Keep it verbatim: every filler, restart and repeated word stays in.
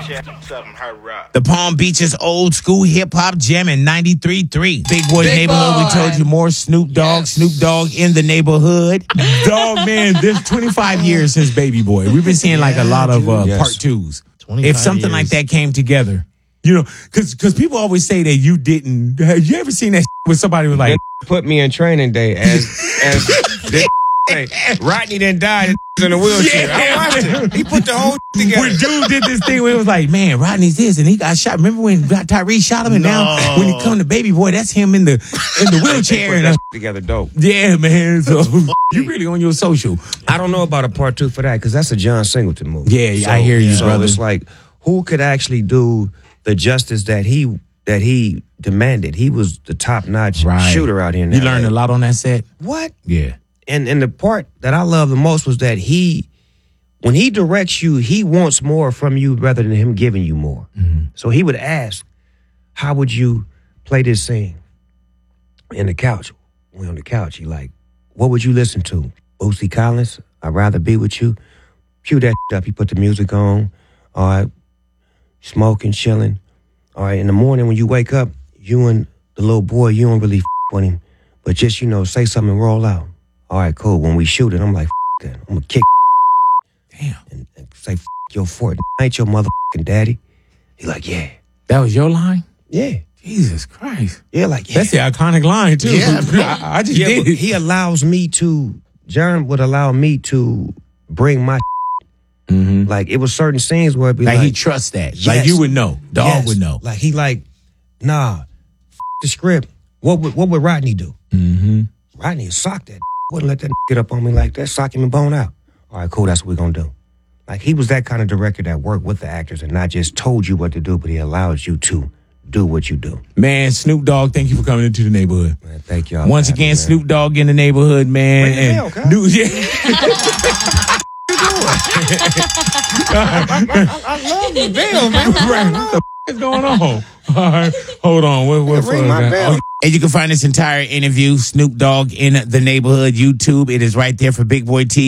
The Palm Beaches old school hip hop jam in ninety-three point three. Big Boy Big Neighborhood. Boy. We told you more Snoop Dogg. Yes. Snoop Dogg in the neighborhood. Dog, man, there's twenty-five years since Baby Boy. We've been seeing like a lot of uh, Yes. part twos. twenty-five If something years. like that came together, you know, because because people always say that you didn't. Have you ever seen that where somebody was like, They put me in training day as as this say, Rodney then died in a wheelchair. Yeah. I watched it. He put the whole together. when dude did this thing where it was like, man, Rodney's this and he got shot. Remember when Tyrese shot him and No. now when he come to Baby Boy, that's him in the in the They wheelchair. put And, that uh, together dope. yeah, man. So you really on your social. I don't know about a part two for that because that's a John Singleton movie. Yeah, yeah, I hear you, so brother. it's like who could actually do the justice that he that he demanded? He was the top notch Right. shooter out here. In You L A. learned a lot on that set. What? Yeah. And and the part that I love the most was that he, when he directs you, he wants more from you rather than him giving you more. So he would ask, "How would you play this scene?" In the couch, we on the couch. He like, "What would you listen to?" Bootsy Collins. I'd rather be with you. Cue that up. He put the music on. All right, smoking, chilling. All right, in the morning when you wake up, you and the little boy, you don't really f- with him, but just you know, say something and roll out. All right, cool. When we shoot it, I'm like, f- that. I'm gonna kick Damn. and, and say, f- your fort. I ain't your motherfucking daddy. He like, yeah, That was your line? yeah, Jesus Christ. yeah, like yeah. That's the iconic line, too. Yeah, bro. I, I just Yeah, did but it. he allows me to. John would allow me to bring my Mhm. like. It was certain scenes where it'd be Like, like, he trusts that. Yes. Like you would know. Dog yes. would know. Like he like, nah, f- the script. What would what would Rodney do? Mm-hmm. Rodney would sock that. Wouldn't let that get up on me like that. Sock him and bone out. All right, cool. That's what we're gonna do. Like he was that kind of director that worked with the actors and not just told you what to do, but he allows you to do what you do. Man, Snoop Dogg, thank you for coming into the neighborhood. Man, thank y'all. Once for having again, me, man. Snoop Dogg in the neighborhood, man. Ring the and bell, okay? new, yeah. I love the bell, man. Right. What the f- is going on? All right. Hold on. What, what, Ring what- my bell. oh, and you can find this entire interview, Snoop Dogg in the neighborhood, YouTube. It is right there for Big Boy T V.